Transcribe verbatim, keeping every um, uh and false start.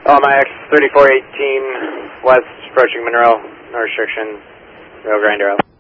Oh, my X thirty-four eighteen west approaching Monroe, no restriction, rail grinder out.